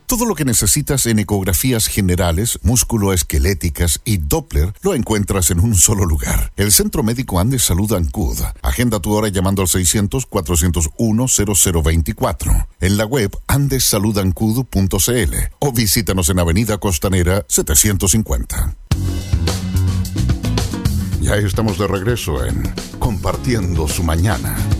Todo lo que necesitas en ecografías generales, músculo-esqueléticas y Doppler lo encuentras en un solo lugar. El Centro Médico Andes Salud Ancud. Agenda tu hora llamando al 600-401-0024. En la web andessaludancud.cl o visítanos en Avenida Costanera 750. Ya estamos de regreso en Compartiendo su Mañana.